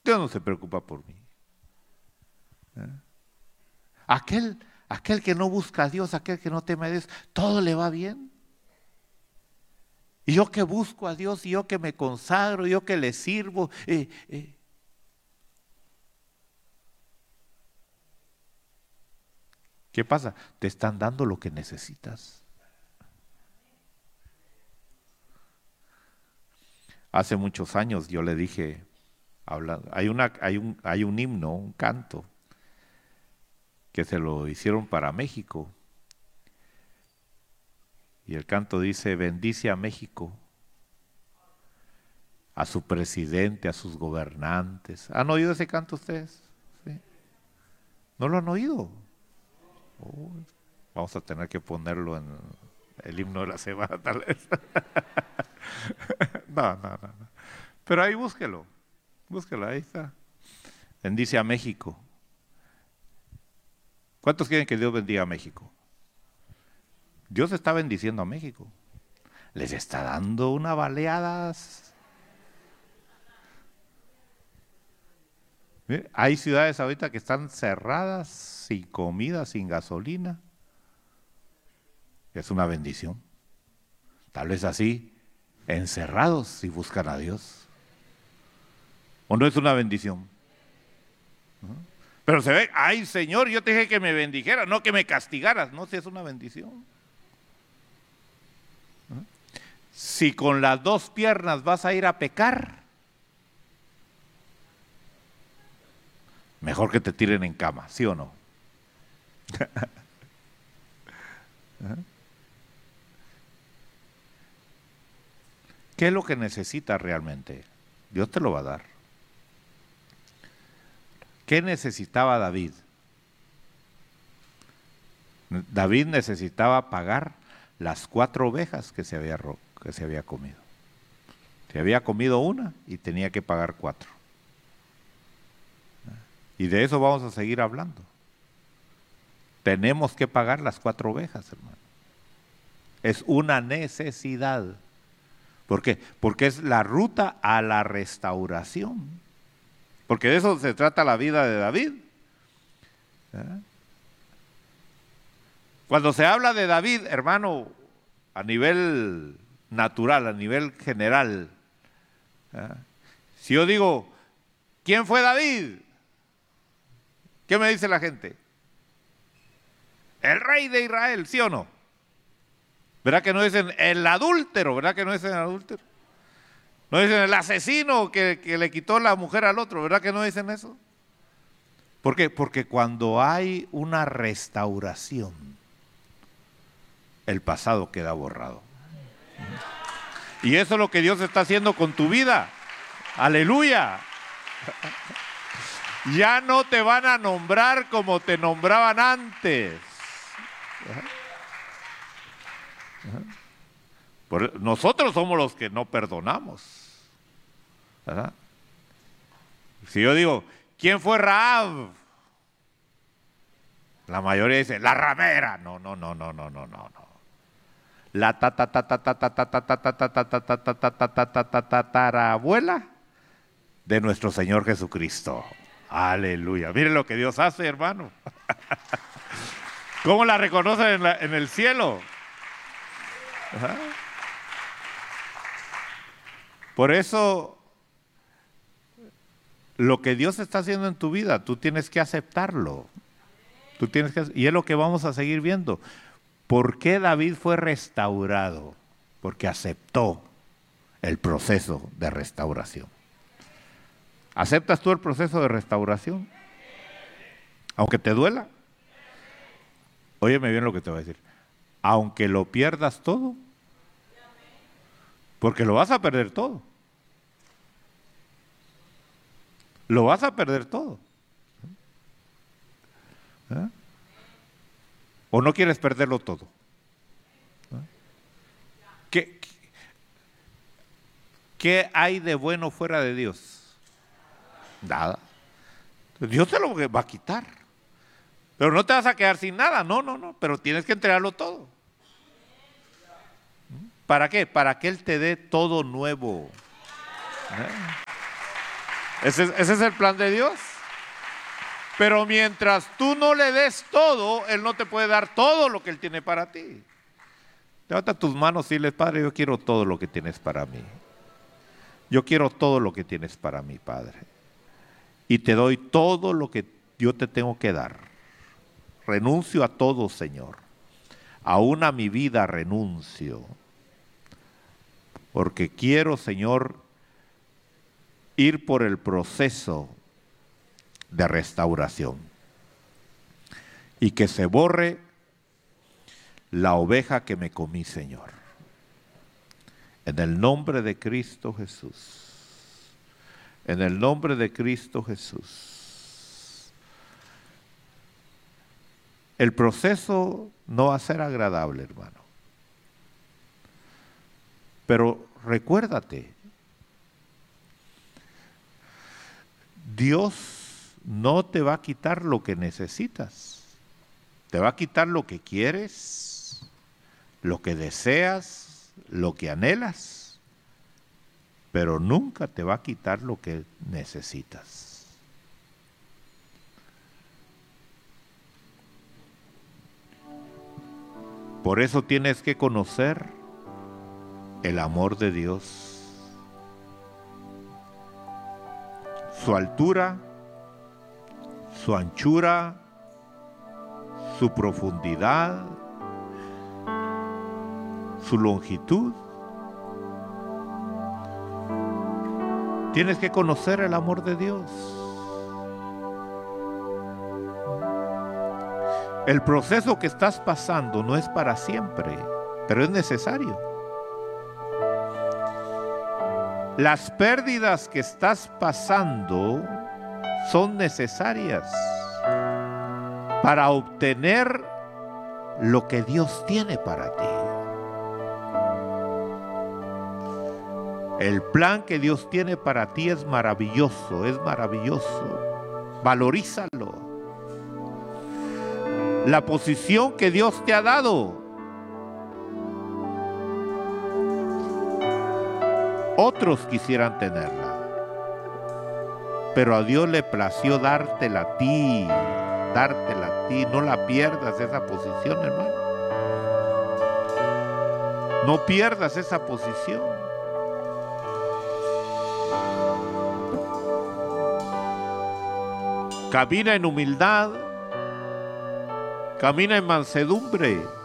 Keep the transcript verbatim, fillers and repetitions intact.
Dios no se preocupa por mí. ¿Eh? Aquel, aquel que no busca a Dios, aquel que no teme a Dios, todo le va bien. Y yo que busco a Dios, y yo que me consagro, yo que le sirvo. Eh, eh. ¿Qué pasa? Te están dando lo que necesitas. Hace muchos años yo le dije, hablando, hay, una, hay, un, hay un himno, un canto, que se lo hicieron para México. Y el canto dice: bendice a México, a su presidente, a sus gobernantes. ¿Han oído ese canto ustedes? ¿Sí? ¿No lo han oído? Oh, vamos a tener que ponerlo en el himno de la semana, tal vez. No, no, no, no. Pero ahí búsquelo, búsquelo, ahí está. Bendice a México. ¿Cuántos quieren que Dios bendiga a México? Dios está bendiciendo a México. Les está dando una baleadas. ¿Eh? Hay ciudades ahorita que están cerradas, sin comida, sin gasolina. Es una bendición. Tal vez así, encerrados si buscan a Dios. ¿O no es una bendición? ¿No? Pero se ve, ay Señor, yo te dije que me bendijera, no que me castigaras. No, si es una bendición. ¿No? Si con las dos piernas vas a ir a pecar, mejor que te tiren en cama, ¿sí o no? ¿Qué es lo que necesitas realmente? Dios te lo va a dar. ¿Qué necesitaba David? David necesitaba pagar las cuatro ovejas que se había, que se había comido. Se había comido una y tenía que pagar cuatro. Y de eso vamos a seguir hablando. Tenemos que pagar las cuatro ovejas, hermano. Es una necesidad. ¿Por qué? Porque es la ruta a la restauración. Porque de eso se trata la vida de David. ¿Eh? Cuando se habla de David, hermano, a nivel natural, a nivel general, ¿eh? Si yo digo, ¿quién fue David? ¿Qué me dice la gente? El rey de Israel, ¿sí o no? ¿Verdad que no dicen el adúltero? ¿Verdad que no dicen el adúltero? No dicen el asesino que, que le quitó la mujer al otro, ¿verdad que no dicen eso? ¿Por qué? Porque cuando hay una restauración, el pasado queda borrado. Y eso es lo que Dios está haciendo con tu vida. Aleluya. Ya no te van a nombrar como te nombraban antes. Por, nosotros somos los que no perdonamos, ¿verdad? Si yo digo, ¿quién fue Rahab? La mayoría dice, la ramera. No, no, no, no, no, no, no. La ta ta ta ta ta ta ta ta ta ta ta ta ta ta ta ta ta ta tatarabuela de nuestro Señor Jesucristo. Aleluya. Miren lo que Dios hace, hermano. ¿Cómo la reconocen en, la, en el cielo? Ajá. Por eso, lo que Dios está haciendo en tu vida, tú tienes que aceptarlo. Tú tienes que, y es lo que vamos a seguir viendo. ¿Por qué David fue restaurado? Porque aceptó el proceso de restauración. ¿Aceptas tú el proceso de restauración? Aunque te duela. Óyeme bien lo que te voy a decir. Aunque lo pierdas todo, porque lo vas a perder todo. Lo vas a perder todo. ¿Eh? ¿O no quieres perderlo todo? ¿Eh? ¿Qué, qué, ¿Qué hay de bueno fuera de Dios? Nada. Dios te lo va a quitar. Pero no te vas a quedar sin nada. No, no, no. Pero tienes que entregarlo todo. ¿Para qué? Para que Él te dé todo nuevo. ¿Eh? Ese, ese es el plan de Dios. Pero mientras tú no le des todo, Él no te puede dar todo lo que Él tiene para ti. Levanta tus manos y dile: Padre, yo quiero todo lo que tienes para mí. Yo quiero todo lo que tienes para mí, Padre. Y te doy todo lo que yo te tengo que dar. Renuncio a todo, Señor. Aún a mi vida renuncio. Porque quiero, Señor, ir por el proceso de restauración. Y que se borre la oveja que me comí, Señor. En el nombre de Cristo Jesús. En el nombre de Cristo Jesús. El proceso no va a ser agradable, hermano. Pero recuérdate, Dios no te va a quitar lo que necesitas. Te va a quitar lo que quieres, lo que deseas, lo que anhelas, pero nunca te va a quitar lo que necesitas. Por eso tienes que conocer el amor de Dios, su altura, su anchura, su profundidad, su longitud. Tienes que conocer el amor de Dios. El proceso que estás pasando no es para siempre, pero es necesario. Las pérdidas que estás pasando son necesarias para obtener lo que Dios tiene para ti. El plan que Dios tiene para ti es maravilloso, es maravilloso. Valorízalo. La posición que Dios te ha dado, otros quisieran tenerla, pero a Dios le plació dártela a ti, dártela a ti. No la pierdas esa posición, hermano. No pierdas esa posición. Camina en humildad, camina en mansedumbre.